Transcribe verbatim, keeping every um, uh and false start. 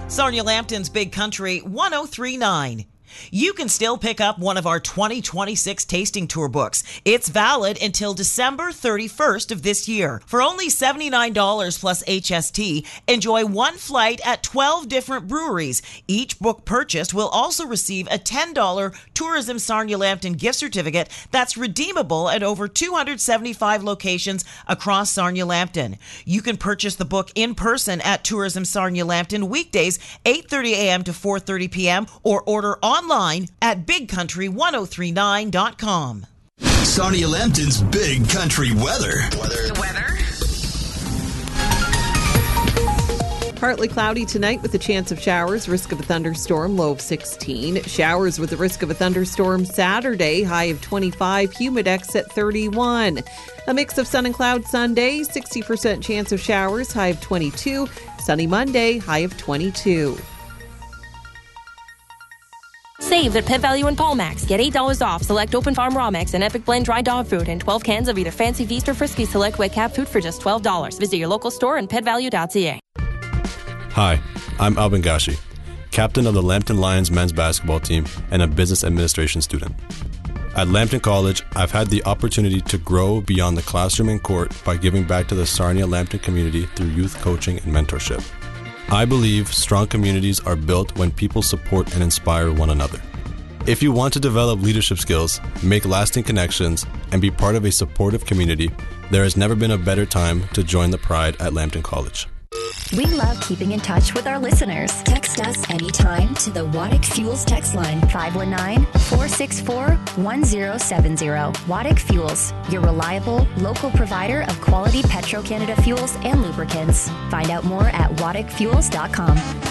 Sarnia Lambton's Big Country one oh three point nine. You can still pick up one of our twenty twenty-six tasting tour books. It's valid until December thirty-first of this year. For only seventy-nine dollars plus H S T, enjoy one flight at twelve different breweries. Each book purchased will also receive a ten dollars Tourism Sarnia Lambton gift certificate that's redeemable at over two hundred seventy-five locations across Sarnia Lambton. You can purchase the book in person at Tourism Sarnia Lambton weekdays eight thirty a.m. to four thirty p.m. or order online Online at big country one oh three nine dot com. Sarnia Lambton's Big Country weather. Weather. Weather. Partly cloudy tonight with a chance of showers, risk of a thunderstorm, low of sixteen. Showers with the risk of a thunderstorm Saturday, high of twenty-five, Humidex at thirty-one. A mix of sun and cloud Sunday, sixty percent chance of showers, high of twenty-two. Sunny Monday, high of twenty-two. Save at Pet Value and Palmax. Get eight dollars off select Open Farm Raw Mix and Epic Blend Dry Dog Food and twelve cans of either Fancy Feast or Frisky Select Wet Cat Food for just twelve dollars. Visit your local store and pet value dot c a. Hi, I'm Alvin Gashi, captain of the Lambton Lions men's basketball team and a business administration student. At Lambton College, I've had the opportunity to grow beyond the classroom and court by giving back to the Sarnia Lambton community through youth coaching and mentorship. I believe strong communities are built when people support and inspire one another. If you want to develop leadership skills, make lasting connections, and be part of a supportive community, there has never been a better time to join the pride at Lambton College. We love keeping in touch with our listeners. Text us anytime to the Waddick Fuels text line five one nine, four six four, one zero seven zero. Waddick Fuels, your reliable, local provider of quality Petro-Canada fuels and lubricants. Find out more at waddick fuels dot com.